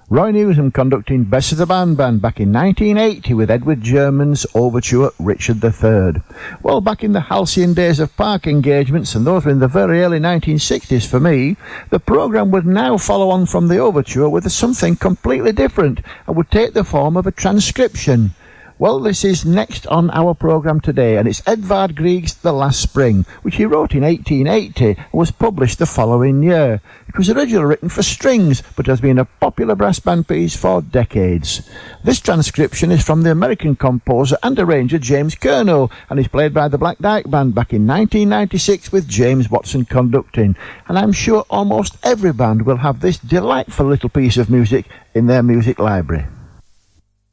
Roy Newsom conducting Best of the Band back in 1980 with Edward German's overture Richard III. Well, back in the halcyon days of park engagements, and those were in the very early 1960s for me, the programme would now follow on from the overture with something completely different and would take the form of a transcription. Well, this is next on our programme today, and it's Edvard Grieg's The Last Spring, which he wrote in 1880 and was published the following year. It was originally written for strings, but has been a popular brass band piece for decades. This transcription is from the American composer and arranger James Curnow, and is played by the Black Dyke Band back in 1996 with James Watson conducting. And I'm sure almost every band will have this delightful little piece of music in their music library.